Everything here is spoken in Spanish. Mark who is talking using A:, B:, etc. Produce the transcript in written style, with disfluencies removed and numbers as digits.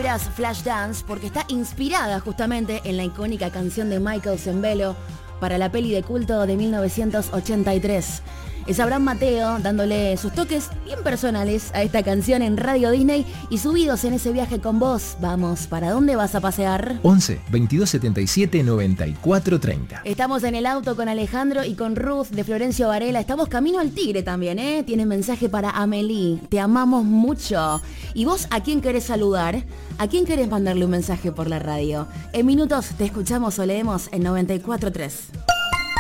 A: Shakira's Flashdance porque está inspirada justamente en la icónica canción de Michael Sembello para la peli de culto de 1983. Es Abraham Mateo dándole sus toques bien personales a esta canción en Radio Disney y subidos en ese viaje con vos. Vamos, ¿para dónde vas a pasear?
B: 11 22 77 94 30.
A: Estamos en el auto con Alejandro y con Ruth de Florencio Varela. Estamos camino al Tigre también, ¿eh? Tienen mensaje para Amelie. Te amamos mucho. ¿Y vos a quién querés saludar? ¿A quién querés mandarle un mensaje por la radio? En minutos te escuchamos o leemos en 94.3.